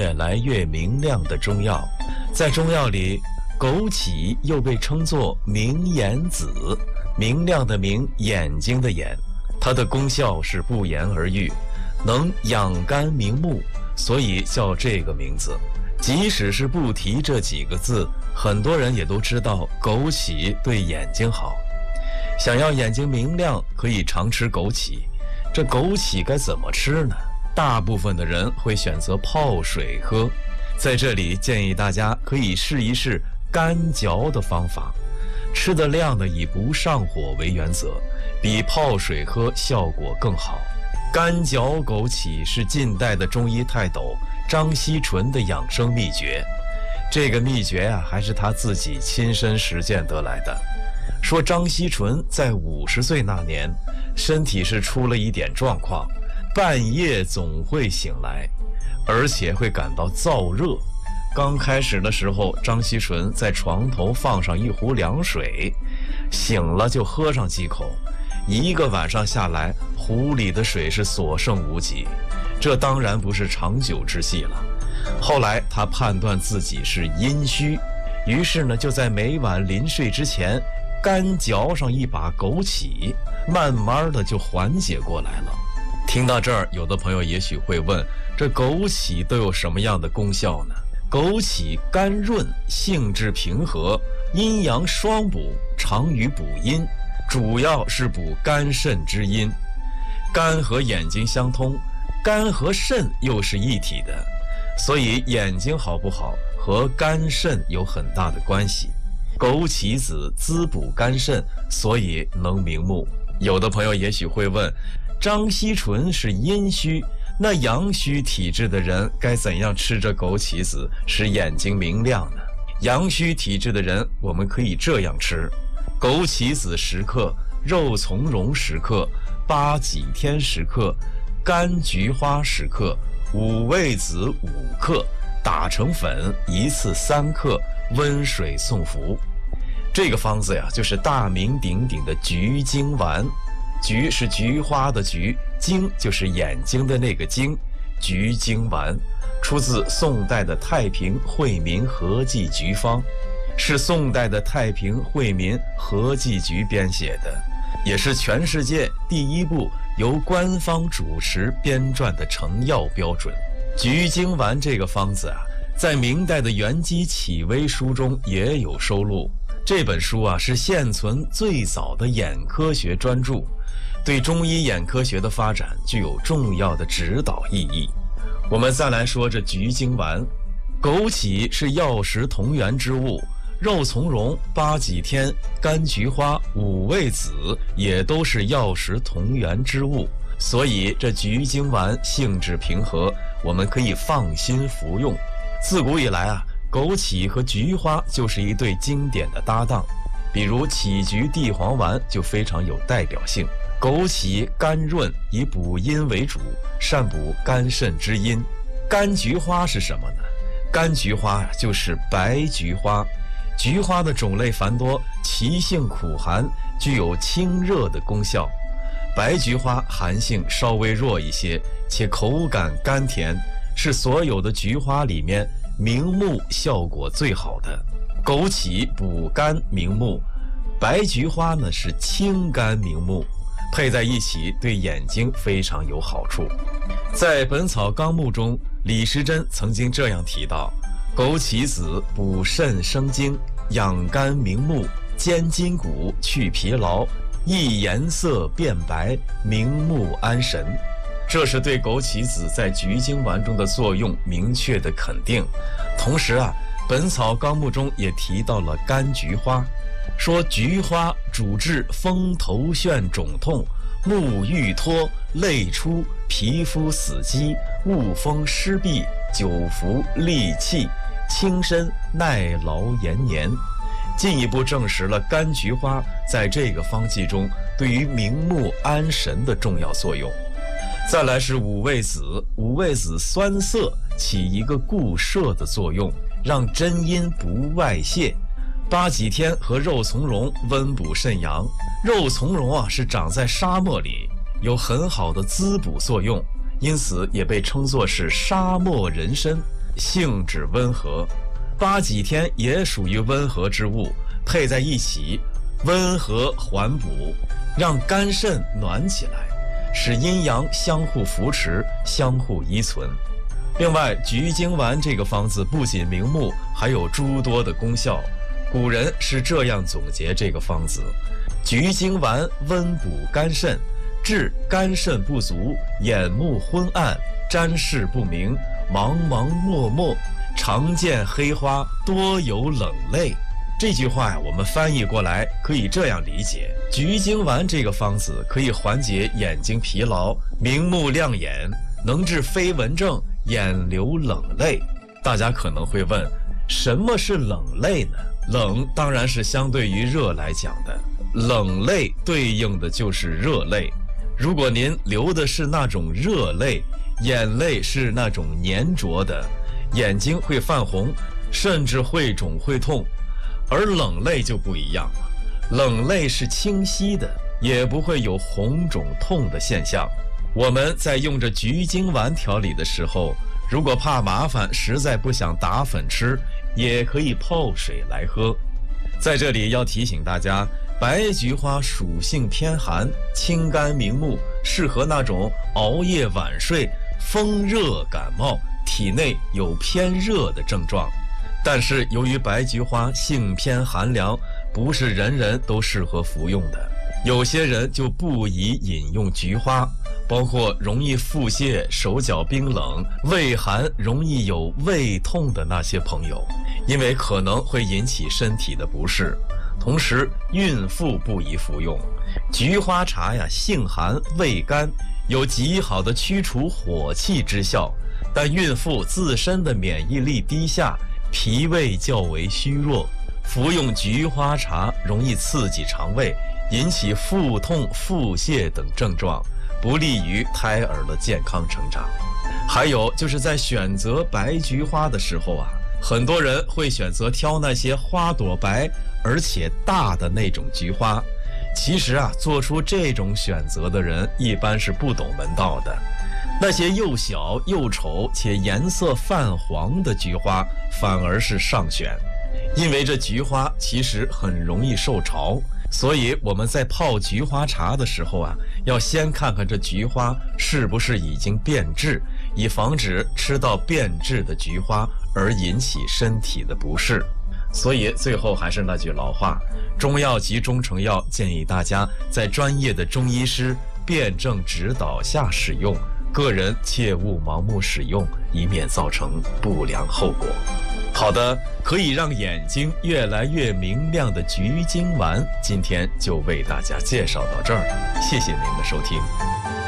越来越明亮的中药。在中药里，枸杞又被称作明眼子，明亮的明，眼睛的眼，它的功效是不言而喻，能养肝明目，所以叫这个名字。即使是不提这几个字，很多人也都知道枸杞对眼睛好。想要眼睛明亮，可以常吃枸杞。这枸杞该怎么吃呢？大部分的人会选择泡水喝，在这里建议大家可以试一试干嚼的方法，吃的量呢以不上火为原则，比泡水喝效果更好。干嚼枸杞是近代的中医泰斗张锡纯的养生秘诀，这个秘诀还是他自己亲身实践得来的。说张锡纯在50岁那年，身体是出了一点状况，半夜总会醒来，而且会感到燥热。刚开始的时候，张锡纯在床头放上一壶凉水，醒了就喝上几口，一个晚上下来，壶里的水是所剩无几，这当然不是长久之计了。后来他判断自己是阴虚，于是呢就在每晚临睡之前干嚼上一把枸杞，慢慢的就缓解过来了。听到这儿，有的朋友也许会问，这枸杞都有什么样的功效呢？枸杞甘润，性质平和，阴阳双补，长于补阴，主要是补肝肾之阴。肝和眼睛相通，肝和肾又是一体的，所以眼睛好不好和肝肾有很大的关系。枸杞子滋补肝肾，所以能明目。有的朋友也许会问，张锡纯是阴虚，那阳虚体质的人该怎样吃着枸杞子使眼睛明亮呢？阳虚体质的人，我们可以这样吃：枸杞子10克，肉苁蓉10克，八戟天10克，干菊花10克，五味子5克，打成粉，一次3克，温水送服。这个方子呀，就是大名鼎鼎的菊精丸。菊是菊花的菊，睛就是眼睛的那个睛，菊精丸出自宋代的太平惠民和剂局方，是宋代的太平惠民和剂局编写的，也是全世界第一部由官方主持编撰的成药标准。菊精丸这个方子在明代的元基启微书中也有收录。这本书是现存最早的眼科学专著，对中医眼科学的发展具有重要的指导意义。我们再来说这菊精丸，枸杞是药食同源之物，肉苁蓉、八戟天、干菊花、五味子也都是药食同源之物，所以这菊精丸性质平和，我们可以放心服用。自古以来枸杞和菊花就是一对经典的搭档，比如杞菊地黄丸就非常有代表性。枸杞甘润，以补阴为主，善补肝肾之阴。干菊花是什么呢？干菊花就是白菊花，菊花的种类繁多，其性苦寒，具有清热的功效。白菊花寒性稍微弱一些，且口感甘甜，是所有的菊花里面明目效果最好的。枸杞补肝明目，白菊花呢是清肝明目，配在一起对眼睛非常有好处。在《本草纲目》中，李时珍曾经这样提到：枸杞子补肾生精，养肝明目，坚筋骨，去疲劳，益颜色变白，明目安神。这是对枸杞子在菊精丸中的作用明确的肯定。同时本草纲目中也提到了干菊花，说菊花主治风头眩肿痛，目欲脱，泪出，皮肤死肌，恶风湿痹，久服利气，轻身耐劳延年。进一步证实了干菊花在这个方剂中对于明目安神的重要作用。再来是五味子，五味子酸涩，起一个固摄的作用，让真阴不外泄。八戟天和肉苁蓉温补肾阳，肉苁蓉是长在沙漠里，有很好的滋补作用，因此也被称作是沙漠人参。 性质温和，八戟天也属于温和之物，配在一起，温和缓补，让肝肾暖起来，使阴阳相互扶持，相互依存。另外，菊精丸这个方子不仅明目，还有诸多的功效。古人是这样总结这个方子：菊精丸温补肝肾，治肝肾不足、眼目昏暗、瞻视不明、茫茫漠漠，常见黑花，多有冷泪。这句话呀，我们翻译过来可以这样理解：菊精丸这个方子可以缓解眼睛疲劳、明目亮眼，能治飞蚊症、眼流冷泪。大家可能会问，什么是冷泪呢？冷当然是相对于热来讲的，冷泪对应的就是热泪。如果您流的是那种热泪，眼泪是那种粘着的，眼睛会泛红，甚至会肿会痛。而冷泪就不一样了，冷泪是清晰的，也不会有红肿痛的现象。我们在用着菊精丸调理的时候，如果怕麻烦，实在不想打粉吃，也可以泡水来喝。在这里要提醒大家，白菊花属性偏寒，清肝明目，适合那种熬夜晚睡、风热感冒、体内有偏热的症状。但是由于白菊花性偏寒凉，不是人人都适合服用的，有些人就不宜饮用菊花，包括容易腹泻、手脚冰冷、胃寒、容易有胃痛的那些朋友，因为可能会引起身体的不适。同时，孕妇不宜服用。菊花茶呀，性寒味甘，有极好的驱除火气之效，但孕妇自身的免疫力低下，脾胃较为虚弱，服用菊花茶容易刺激肠胃，引起腹痛、腹泻等症状，不利于胎儿的健康成长。还有就是在选择白菊花的时候啊，很多人会选择挑那些花朵白而且大的那种菊花。其实啊，做出这种选择的人一般是不懂门道的。那些又小又丑且颜色泛黄的菊花反而是上选，因为这菊花其实很容易受潮，所以我们在泡菊花茶的时候啊，要先看看这菊花是不是已经变质，以防止吃到变质的菊花而引起身体的不适。所以最后还是那句老话，中药及中成药建议大家在专业的中医师辩证指导下使用，个人切勿盲目使用，以免造成不良后果。好的，可以让眼睛越来越明亮的菊精丸，今天就为大家介绍到这儿，谢谢您的收听。